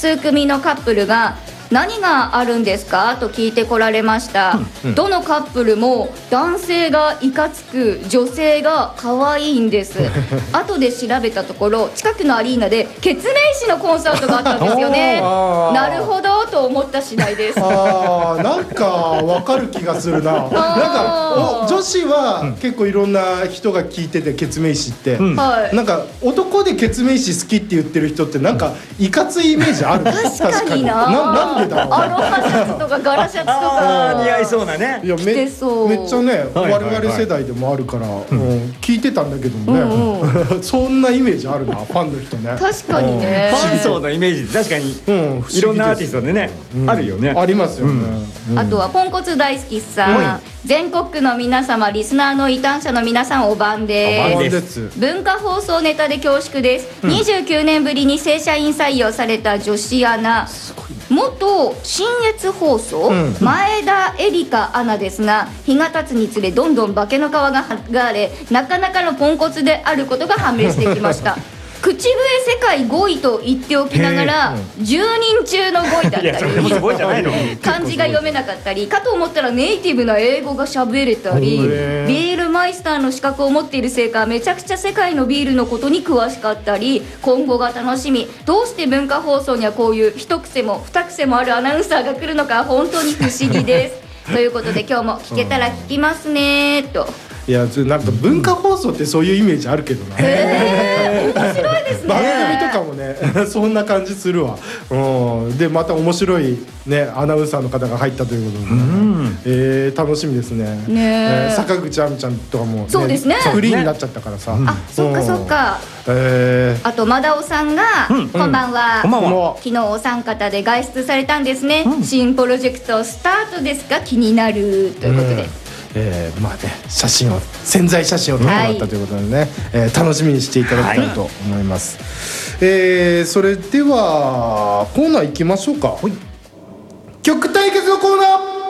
数組のカップルが何があるんですかと聞いてこられました、どのカップルも男性がいかつく女性が可愛いんです後で調べたところ近くのアリーナでケツメイシのコンサートがあったんですよねなるほどと思った次第ですなんかわかる気がするななんか女子は結構いろんな人が聞いててケツメイシって、なんか男でケツメイシ好きって言ってる人ってなんかいかついイメージある確かになんでだろうアロハシャツとかガラシャツとか似合いそうなね。 いやめっちゃね、我々世代でもあるから、聞いてたんだけどもね、そんなイメージあるなファンの人ね。 確かにねファン層のイメージ確かにいろんなアーティストでねあるよね。 ありますよね。 あとはポンコツ大好きさん、全国区の皆様リスナーの異端者の皆さんお晩です。文化放送ネタで恐縮です、29年ぶりに正社員採用された女子アナ、元信越放送、前田エリカアナですが、日が経つにつれどんどん化けの皮が剥がれなかなかのポンコツであることが判明してきました口笛世界5位と言っておきながら10人中の5位だったり漢字が読めなかったりかと思ったらネイティブな英語が喋れたり、ビールマイスターの資格を持っているせいかめちゃくちゃ世界のビールのことに詳しかったり、今後が楽しみ。どうして文化放送にはこういう一癖も二癖もあるアナウンサーが来るのか本当に不思議ですということで今日も聞けたら聞きますねと。 いやなんか文化放送ってそういうイメージあるけどな、 面白いですね。 番組とかもねそんな感じするわ、でまた面白い、ね、アナウンサーの方が入ったということで、楽しみですね。坂口亜美ちゃんとかも、 そうですね、 フリーになっちゃったからさ、 そっかそっか。あとマダオさんが、こんばんは、昨日お三方で外出されたんですね、新プロジェクトスタートですか気になるということで、 まあね、宣材写真を撮ってもらったということでね、楽しみにしていただきたいと思います、それではコーナー行きましょうか。曲対決のコーナー。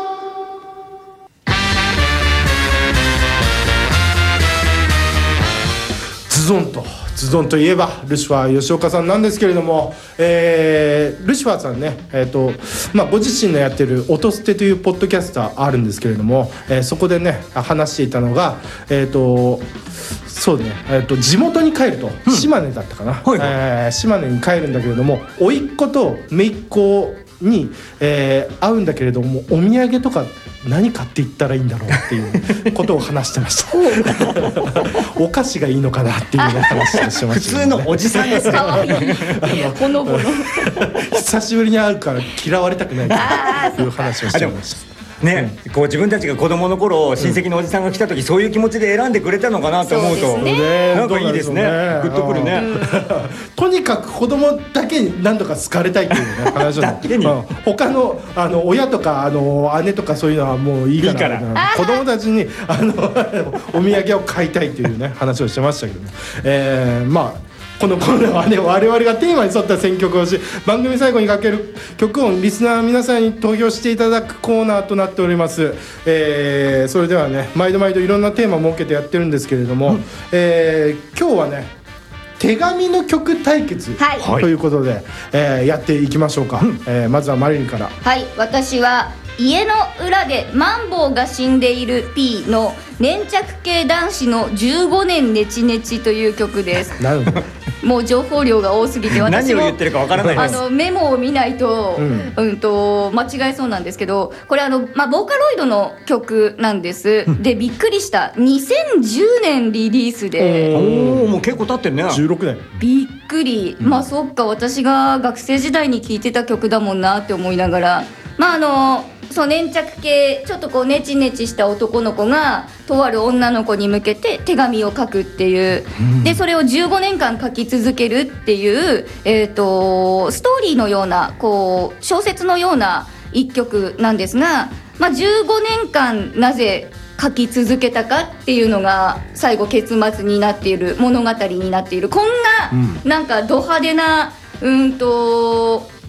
ズドンといえばルシファー吉岡さんなんですけれども、ルシファーさんね、ご自身のやってる音捨てというポッドキャスターあるんですけれども、そこでね話していたのがそうね、地元に帰ると、島根だったかな、島根に帰るんだけれども甥っ子と姪っ子に、会うんだけれどもお土産とか何買っていったらいいんだろうっていうことを話してましたお菓子がいいのかなっていう話をしてました、 普通のおじさんですねほのぼの久しぶりに会うから嫌われたくないという話をしてましたね、こう自分たちが子供の頃親戚のおじさんが来た時そういう気持ちで選んでくれたのかなと思うとなんかいいですね、グッとくるねとにかく子供だけに何とか好かれたいっていうね話だ他の親とか姉とかそういうのはもういいから子供たちにお土産を買いたいっていうね話をしてましたけどね、このコーナーはね我々がテーマに沿った選曲をし番組最後にかける曲をリスナーの皆さんに投票していただくコーナーとなっております、それではね毎度いろんなテーマを設けてやってるんですけれども、今日はね手紙の曲対決ということで、やっていきましょうか、まずはマリリンから。 はい、私は家の裏でマンボウが死んでいる P の粘着系男子の15年ネチネチという曲ですもう情報量が多すぎて私も何を言ってるかわからないですメモを見ないと、間違えそうなんですけど、これボーカロイドの曲なんです、でびっくりした2010年リリースでもう結構経ってるね 16年びっくり、そっか私が学生時代に聴いてた曲だもんなって思いながら、そう粘着系ちょっとこうネチネチした男の子がとある女の子に向けて手紙を書くっていう、でそれを15年間書き続けるっていう、ストーリーのようなこう小説のような一曲なんですが、15年間なぜ書き続けたかっていうのが最後結末になっている物語になっている。こんななんかド派手な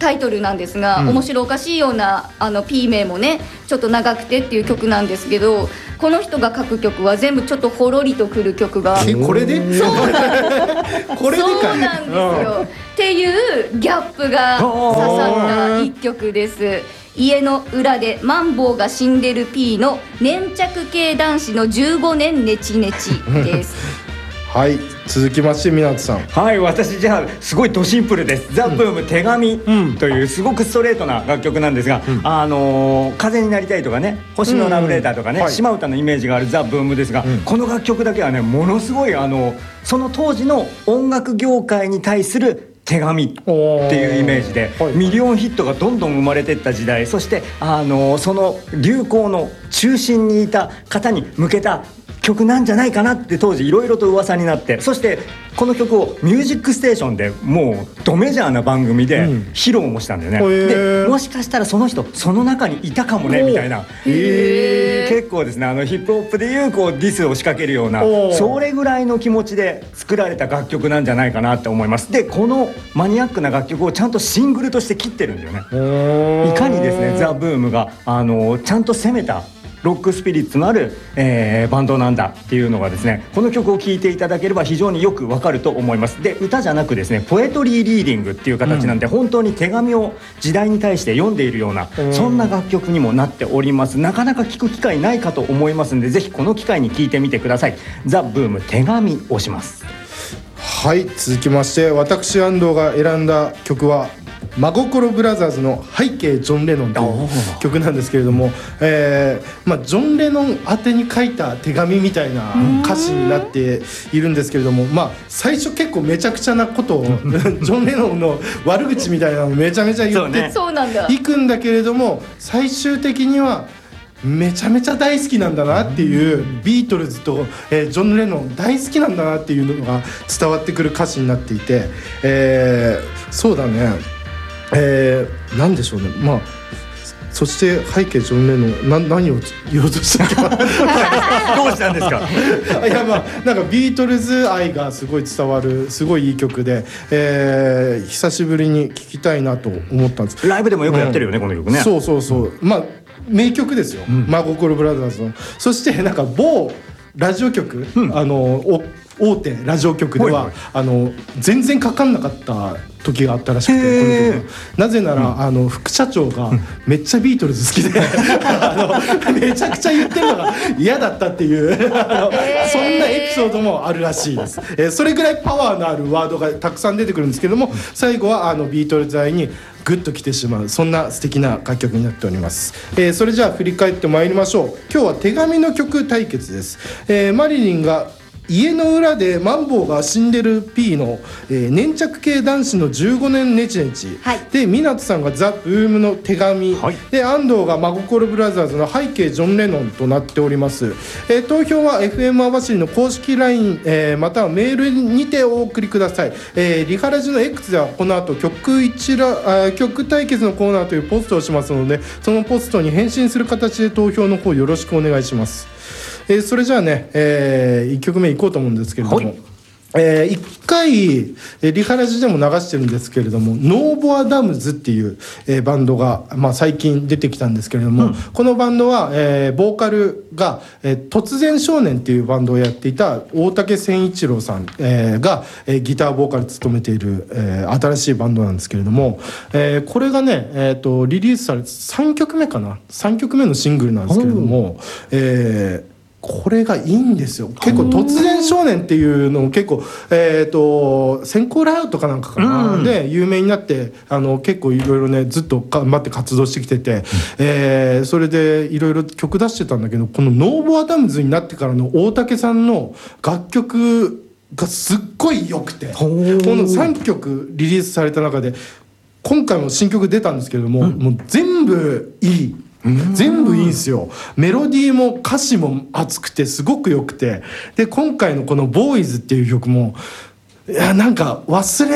タイトルなんですが、面白おかしいようなP 名もねちょっと長くてっていう曲なんですけど、この人が書く曲は全部ちょっとほろりとくる曲がこれでそうなんこれでかそうなんですよっていうギャップが刺さった一曲です。家の裏でマンボウが死んでる P の粘着系男子の15年ネチネチですはい、続きまして湊さん。 はい、私じゃあすごいドシンプルです。ザ・ブーム手紙というすごくストレートな楽曲なんですが、風になりたいとかね、星のラブレターとかね、島唄のイメージがあるザ・ブームですが、この楽曲だけはねものすごいその当時の音楽業界に対する手紙っていうイメージで、ミリオンヒットがどんどん生まれていった時代、そしてその流行の中心にいた方に向けた曲なんじゃないかなって当時いろいろと噂になって、そしてこの曲を「ミュージックステーション」でもうドメジャーな番組で披露もしたんだよね、でもしかしたらその人その中にいたかもねみたいな、結構ですねヒップホップでいうディスを仕掛けるようなそれぐらいの気持ちで作られた楽曲なんじゃないかなって思います。でこのマニアックな楽曲をちゃんとシングルとして切ってるんだよね。いかにですねザ・ブームがちゃんと攻めたロックスピリッツのある、バンドなんだっていうのがですね、この曲を聴いていただければ非常によくわかると思います。で歌じゃなくですねポエトリーリーディングっていう形なんで、本当に手紙を時代に対して読んでいるような、そんな楽曲にもなっております。なかなか聴く機会ないかと思いますんで、ぜひこの機会に聴いてみてください。ザ・ブーム手紙をします。 はい、続きまして私安藤が選んだ曲は真心ブラザーズの背景ジョン・レノンという曲なんですけれども、ジョン・レノン宛てに書いた手紙みたいな歌詞になっているんですけれども、最初結構めちゃくちゃなことをジョン・レノンの悪口みたいなのをめちゃめちゃ言っていくんだけれども、最終的にはめちゃめちゃ大好きなんだなっていう、ビートルズと、ジョン・レノン大好きなんだなっていうのが伝わってくる歌詞になっていて、そうだね、なんでしょうね、そして背景ジョン・レノン何を言おうとしたっけどうしたんですかいやなんかビートルズ愛がすごい伝わるすごいいい曲で、久しぶりに聴きたいなと思ったんです。 ライブでもよくやってるよね、この曲ね。 そう名曲ですよ、真心ブラザーズの。そしてなんか某ラジオ局、大手ラジオ局では全然かかんなかった時があったらしくて、この曲なぜなら副社長がめっちゃビートルズ好きでめちゃくちゃ言ってるのが嫌だったっていうそんなエピソードもあるらしいです。それぐらいパワーのあるワードがたくさん出てくるんですけども、最後はビートルズ愛にグッときてしまう、そんな素敵な楽曲になっております。それじゃあ振り返ってまいりましょう。今日は手紙の曲対決です。マリリンが家の裏でマンボウが死んでる P の、粘着系男子の15年ネチネチ、で湊さんがザ・ブームの手紙、で安藤が真心ブラザーズの背景ジョン・レノンとなっております。投票は FM 網走の公式 LINE、またはメールにてお送りください。リハラジの X ではこの後曲対決のコーナーというポストをしますので、そのポストに返信する形で投票の方よろしくお願いします。それじゃあね、1曲目いこうと思うんですけれども、1回リハラジでも流してるんですけれども、ノーボアダムズっていう、バンドが、最近出てきたんですけれども、このバンドは、ボーカルが、突然少年っていうバンドをやっていた大竹千一郎さん、が、ギターボーカル務めている、新しいバンドなんですけれども、これがね、リリースされて3曲目かな、3曲目のシングルなんですけれども、これがいいんですよ。結構突然少年っていうのも結構先行ライオットかなんかかな、で有名になって結構いろいろねずっと頑張って活動してきてて、それでいろいろ曲出してたんだけど、このノーボアダムズになってからの大竹さんの楽曲がすっごい良くて、この3曲リリースされた中で今回も新曲出たんですけれども、もう全部いい。全部いいんですよ。メロディーも歌詞も熱くてすごく良くて、で今回のこの「ボーイズ」っていう曲もなんか忘れ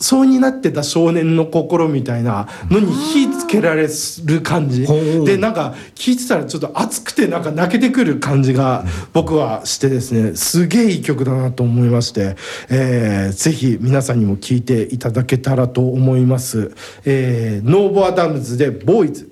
そうになってた少年の心みたいなのに火つけられる感じで、なんか聴いてたらちょっと熱くてなんか泣けてくる感じが僕はしてですね、すげえいい曲だなと思いまして、ぜひ皆さんにも聴いていただけたらと思います。ノーボアダムズでボーイズ。